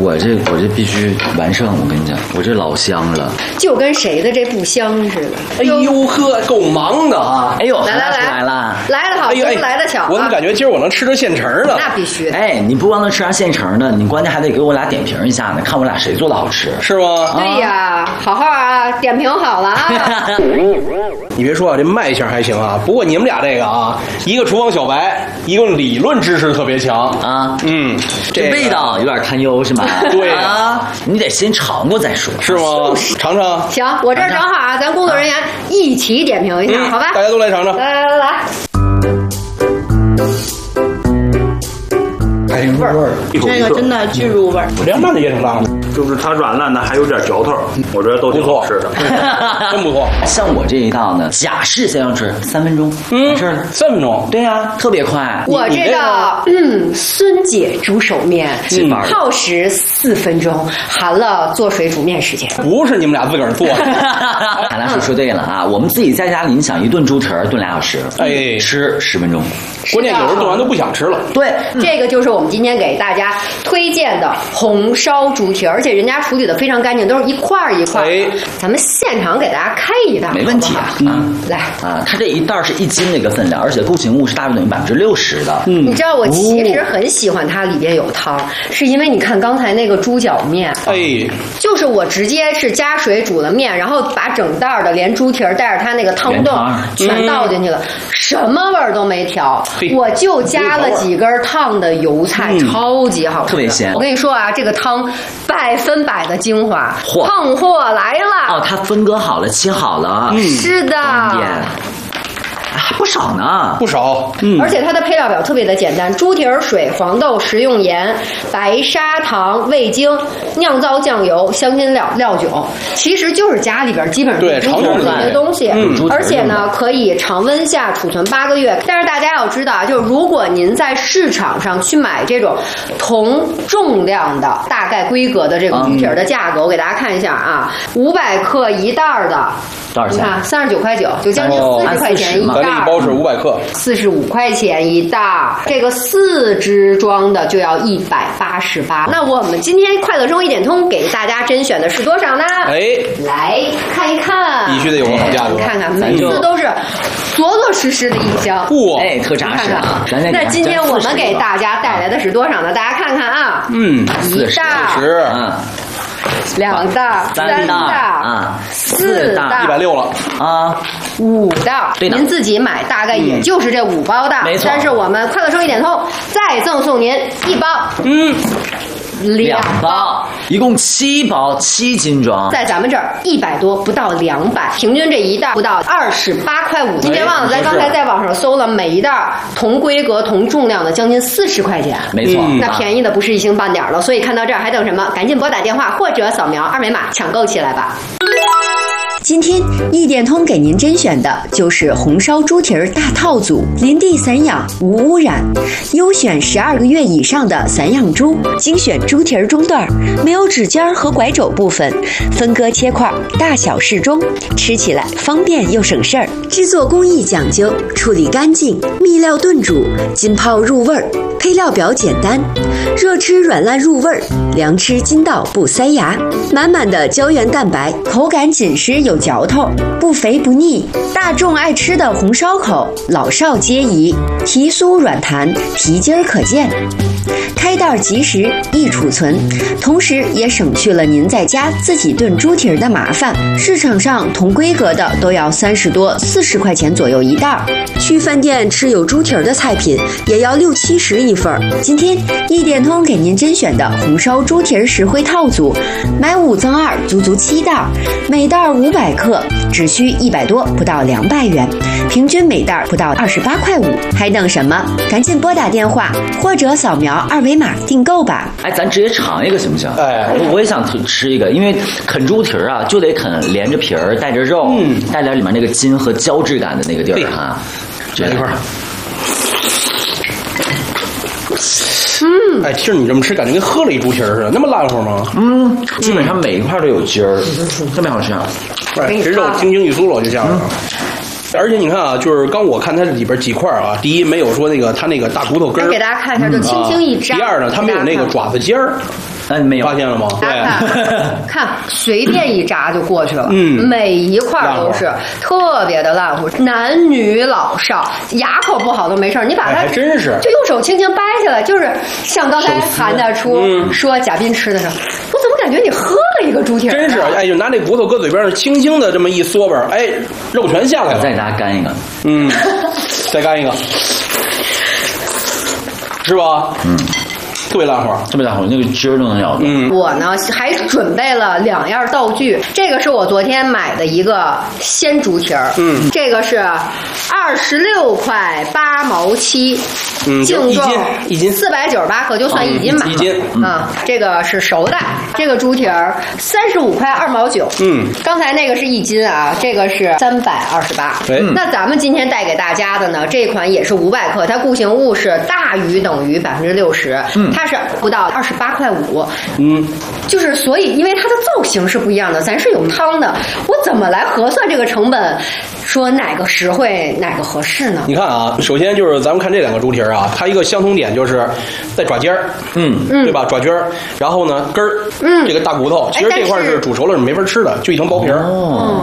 我这必须完胜，我跟你讲，我这老香了， 就跟谁的这不香似的。 哎呦呵，够忙的啊！ 哎呦， 来了， 来的好，不是来的巧。 我怎么感觉今儿我能吃着现成的？ 那必须。 哎，你不光能吃上现成的，你关键还得给我俩点评一下呢，看我俩谁做的好吃， 是吗？ 对呀，好好啊，点评好了啊。 你别说啊，这卖相还行啊。不过你们俩这个啊，一个厨房小白，一个理论知识特别强啊。 这味道有点堪忧是吗？ 对啊，你得先尝过再说， 是吗？尝尝。 行，我这儿正好啊，咱工作人员一起点评一下，好吧？ 大家都来尝尝。 来。 味儿， 这个真的巨入味儿。 凉拌的也挺辣的， 就是它软烂的，还有点嚼头，我觉得都挺好吃的， 真不错。 像我这一道呢，假式先要吃3分钟，完事儿了。 3分钟？ 对呀，特别快。 我这道孙姐煮手面，耗时4分钟，含了做水煮面时间。 不是你们俩自个儿做的。 海兰说对了啊，我们自己在家里，你想一炖猪蹄儿炖2小时， 哎， 吃10分钟。 关键有时候炖完都不想吃了。 对，这个就是我们今天给大家推荐的红烧猪蹄，而且人家处理的非常干净，都是一块一块。 哎， 咱们现场给大家开一袋， 没问题啊。 来啊，它这一袋是1斤的一个分量，而且固形物是大约等于60%的。 你知道我其实很喜欢它里边有汤，是因为你看刚才那个猪脚面， 哎， 就是我直接是加水煮了面，然后把整袋的连猪蹄儿带着它那个汤冻全倒进去了，什么味儿都没调。我就加了几根烫的油菜，超级好吃， 特别鲜。 我跟你说啊，这个汤100%的精华，胖货来了。 哦，它分割好了，切好了。 是的。 还不少呢， 不少。 而且它的配料表特别的简单：猪蹄儿水、黄豆、食用盐、白砂糖、味精、酿造酱油、香辛料、料酒，其实就是家里边基本上对常用的这些东西。而且呢，可以常温下储存8个月。但是大家要知道啊，就是如果您在市场上去买这种同重量的大概规格的这个猪蹄儿的价格，我给大家看一下啊，500克一袋的。 多少钱？ 你看39.9块，就将近40块钱一袋。 咱这一包是500克 ，45块钱一袋。这个4支装的就要188。那我们今天快乐生活一点通给大家甄选的是多少呢？ 哎， 来看一看， 必须得有个好价格。 看看每次都是着实实的一箱， 哎，特扎实啊！ 那今天我们给大家带来的是多少呢？大家看看啊，一袋，2袋，3袋啊，4袋 ，160了啊，5袋。您自己买大概也就是这5包的， 没错。 但是我们快乐生活一点通再赠送您1包，2包， 一共7包，7斤装， 在咱们这儿100多，不到200，平均这一袋不到28.5块。您别忘了，咱刚才在网上搜了，每一袋同规格、同重量的将近40块钱， 没错， 那便宜的不是一星半点了。所以看到这儿还等什么？赶紧拨打电话或者扫描2维码抢购起来吧。 今天一点通给您甄选的就是红烧猪蹄儿大套组，林地散养无污染，优选12个月以上的散养猪，精选猪蹄儿中段，没有指尖和拐肘部分，分割切块，大小适中，吃起来方便又省事儿。制作工艺讲究，处理干净，秘料炖煮，浸泡入味儿。配料表简单，热吃软烂入味儿，凉吃筋道不塞牙，满满的胶原蛋白，口感紧实有嚼头，不肥不腻，大众爱吃的红烧口，老少皆宜，皮酥软弹，皮筋儿可见。开袋即食，易储存，同时也省去了您在家自己炖猪蹄儿的麻烦。市场上同规格的都要30多、40块钱左右一袋，去饭店吃有猪蹄儿的菜品也要60、70一份。今天一点通给您甄选的红烧猪蹄儿实惠套组，买5赠2，足7袋，每袋500克，只需100多，不到200元，平均每袋不到28.5块。还等什么？赶紧拨打电话或者扫描2维码订购吧。 哎，咱直接尝一个行不行？哎，我也想吃一个，因为啃猪蹄儿啊，就得啃连着皮儿带着肉，带点里面那个筋和胶质感的那个地儿啊。这一块儿。 哎，其实你这么吃，感觉跟喝了一猪蹄儿似的，那么烂乎吗？ 基本上每一块都有筋儿，特别好吃。 哎，这肉轻轻一酥了就下来了。而且你看啊，就是刚我看它里边几块啊，第一没有说那个它那个大骨头根儿， 给大家看一下，就轻轻一扎。 第二呢，它没有那个爪子尖儿。 没有发现了吗？ 大家看，随便一炸就过去了，每一块都是特别的烂乎，男女老少，牙口不好都没事儿，你把它还真是就用手轻轻掰下来，就是像刚才韩大厨说贾斌吃的时候，我怎么感觉你喝了一个猪蹄儿？ 真是，哎，就拿那骨头搁嘴边上，轻轻的这么一嗦吧，哎，肉全下来了。 再给大家干一个， 再干一个，是吧？特别烂乎， 特别大火，那个汁儿都能咬到。 我呢还准备了2样道具，这个是我昨天买的一个鲜猪蹄儿，这个是26块8毛7，净重一斤 498克，就算一斤吧。 一斤啊，这个是熟的，这个猪蹄儿35块2毛9。刚才那个是1斤啊，这个是328。那咱们今天带给大家的呢，这款也是500克，它固形物是大于等于60%，它是不到28块5。就是所以，因为它的造型是不一样的，咱是有汤的，我怎么来核算这个成本？说哪个实惠，哪个合适呢？ 你看啊，首先就是咱们看这2个猪蹄儿啊，它一个相同点就是在爪尖儿，对吧？爪尖儿，然后呢根儿，这个大骨头，其实这块是煮熟了是没法吃的，就一层薄皮儿。